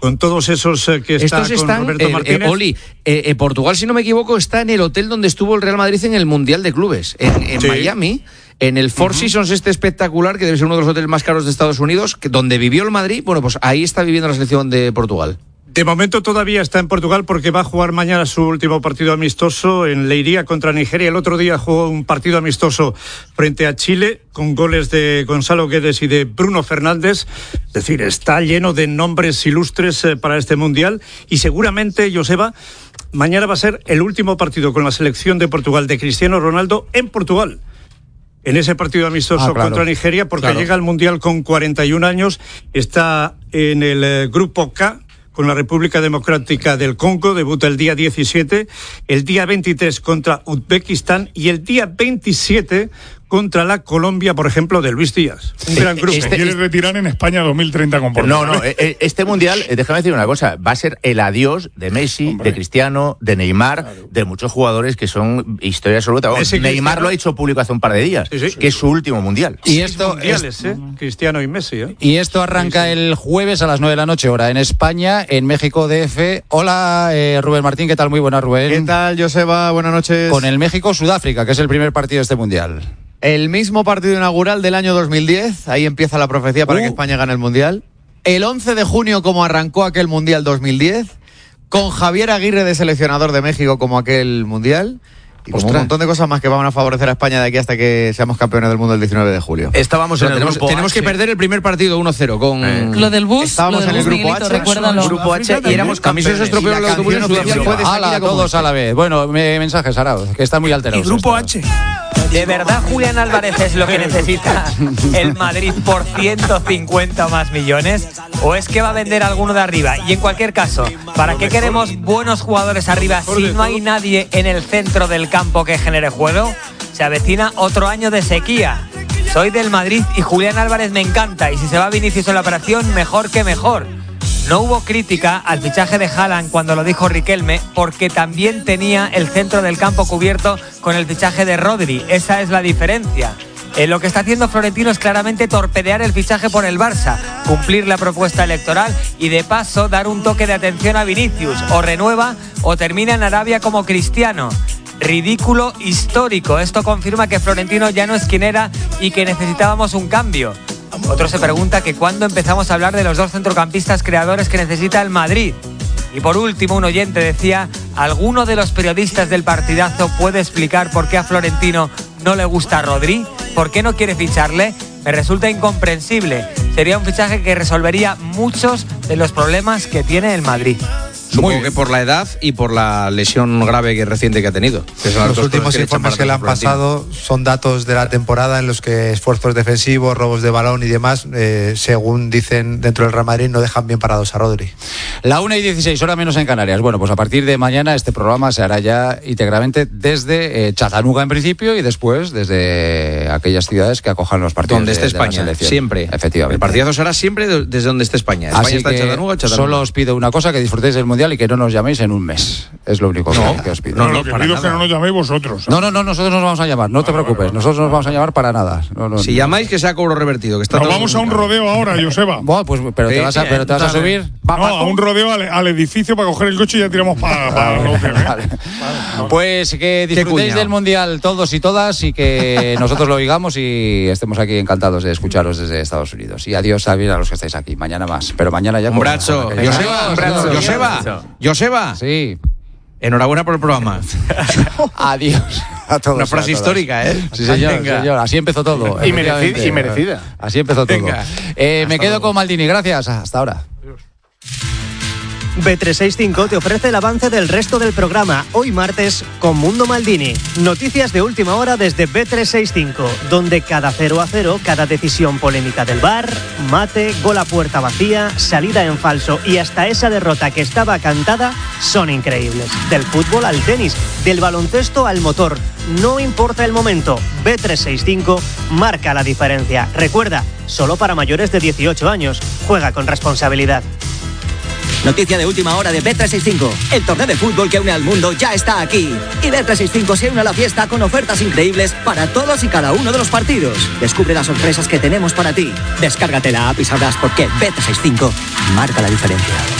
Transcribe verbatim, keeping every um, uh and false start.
con todos esos eh, que está Estos con están, Roberto eh, Martínez. Eh, Oli, eh, eh, Portugal, si no me equivoco, está en el hotel donde estuvo el Real Madrid en el Mundial de Clubes, en, en sí. Miami, en el Four uh-huh. Seasons este espectacular, que debe ser uno de los hoteles más caros de Estados Unidos, que, donde vivió el Madrid. Bueno, pues ahí está viviendo la selección de Portugal. De momento todavía está en Portugal porque va a jugar mañana su último partido amistoso en Leiria contra Nigeria. El otro día jugó un partido amistoso frente a Chile con goles de Gonzalo Guedes y de Bruno Fernández. Es decir, está lleno de nombres ilustres para este Mundial y seguramente, Joseba, mañana va a ser el último partido con la selección de Portugal de Cristiano Ronaldo en Portugal. En ese partido amistoso ah, claro. contra Nigeria, porque claro. llega al Mundial con cuarenta y un años, está en el eh, grupo K, con la República Democrática del Congo, debuta el día diecisiete, el día veintitrés contra Uzbekistán y el día veintisiete contra la Colombia, por ejemplo, de Luis Díaz. Un gran grupo. Este, quiere retirar en España dos mil treinta con No, Portugal. no, este Mundial, déjame decir una cosa, va a ser el adiós de Messi, Hombre. de Cristiano, de Neymar, claro. de muchos jugadores que son historia absoluta. Bueno, Neymar Cristiano... lo ha hecho público hace un par de días, sí, sí. que es su último Mundial. Y esto mundiales, es... ¿eh? Cristiano y Messi. ¿eh? Y esto arranca sí, sí. el jueves a las nueve de la noche, hora en España, en México D F. Hola, eh, Rubén Martín, ¿qué tal? Muy buenas, Rubén. ¿Qué tal, Joseba? Buenas noches. Con el México-Sudáfrica, que es el primer partido de este Mundial. El mismo partido inaugural del año dos mil diez, ahí empieza la profecía para uh. que España gane el Mundial. El once de junio, como arrancó aquel Mundial dos mil diez, con Javier Aguirre de seleccionador de México como aquel Mundial. Y como un montón de cosas más que van a favorecer a España de aquí hasta que seamos campeones del mundo el diecinueve de julio. Estábamos en el tenemos, grupo tenemos H. que perder el primer partido uno cero con... Eh. Lo del bus, Estábamos lo del en el bus, grupo Miguelito, H, recuérdalo. Grupo H y éramos campeones. Se estropeó el autobús en Sudáfrica. ¡Hala, todos a la vez! Bueno, me, mensajes, Arauz, que están muy alterados. ¿Y grupo esto. H? ¿De verdad Julián Álvarez es lo que necesita el Madrid por ciento cincuenta más millones? ¿O es que va a vender alguno de arriba? Y en cualquier caso, ¿para qué queremos buenos jugadores arriba si no hay nadie en el centro del campo que genere juego? Se avecina otro año de sequía. Soy del Madrid y Julián Álvarez me encanta. Y si se va Vinicius en la operación, mejor que mejor. No hubo crítica al fichaje de Haaland cuando lo dijo Riquelme, porque también tenía el centro del campo cubierto con el fichaje de Rodri. Esa es la diferencia. Eh, lo que está haciendo Florentino es claramente torpedear el fichaje por el Barça, cumplir la propuesta electoral y de paso dar un toque de atención a Vinicius. O renueva o termina en Arabia como Cristiano. Ridículo histórico. Esto confirma que Florentino ya no es quien era y que necesitábamos un cambio. Otro se pregunta que cuándo empezamos a hablar de los dos centrocampistas creadores que necesita el Madrid. Y por último, un oyente decía: ¿alguno de los periodistas del partidazo puede explicar por qué a Florentino no le gusta Rodri? ¿Por qué no quiere ficharle? Me resulta incomprensible. Sería un fichaje que resolvería muchos de los problemas que tiene el Madrid. Supongo Muy que por la edad y por la lesión grave y reciente que ha tenido. Que los últimos que informes que le han pasado son datos de la temporada en los que esfuerzos defensivos, robos de balón y demás, eh, según dicen dentro del Real Madrid, no dejan bien parados a Rodri. La una y dieciséis, hora menos en Canarias. Bueno, pues a partir de mañana este programa se hará ya íntegramente desde eh, Chattanooga en principio y después desde aquellas ciudades que acojan los partidos. Donde esté de, España, de siempre. Efectivamente. El partidazo será siempre desde donde esté España. España Así está que en Chattanooga, Chattanooga. Solo os pido una cosa, que disfrutéis del Mundial y que no nos llaméis en un mes. Es lo único no, que, que os pido. No, no, lo que pido es que no nos llaméis vosotros. ¿eh? No, no, no, nosotros nos vamos a llamar, no vale, te preocupes. Vale, vale. Nosotros nos vamos a llamar para nada. No, no, si no. llamáis, que sea cobro revertido. Que está nos vamos a un rodeo ahora, Joseba. Bueno, pues, pero, sí, te vas a, pero te vas a subir. Va, no, a un rodeo al, al edificio para coger el coche y ya tiramos para, para el rodeo. ¿eh? Vale. Pues que disfrutéis del Mundial todos y todas y que nosotros lo oigamos y estemos aquí encantados de escucharos desde Estados Unidos. Y adiós a los que estáis aquí. Mañana más. Pero mañana ya. Un brazo. Joseba, un brazo. Joseba. Joseba. Sí. Enhorabuena por el programa. Adiós a todos. Una frase histórica, ¿eh? Sí, señor, señor. Así empezó todo. Y merecida. Y merecida. Así empezó todo. Eh, me quedo luego con Maldini. Gracias. Hasta ahora. B trescientos sesenta y cinco te ofrece el avance del resto del programa, hoy martes, con Mundo Maldini. Noticias de última hora desde B trescientos sesenta y cinco, donde cada cero a cero, cada decisión polémica del V A R, mate, gol a puerta vacía, salida en falso y hasta esa derrota que estaba cantada, son increíbles. Del fútbol al tenis, del baloncesto al motor, no importa el momento, B trescientos sesenta y cinco marca la diferencia. Recuerda, solo para mayores de dieciocho años, juega con responsabilidad. Noticia de última hora de B trescientos sesenta y cinco. El torneo de fútbol que une al mundo ya está aquí. Y B trescientos sesenta y cinco se une a la fiesta con ofertas increíbles para todos y cada uno de los partidos. Descubre las sorpresas que tenemos para ti. Descárgate la app y sabrás por qué B trescientos sesenta y cinco marca la diferencia.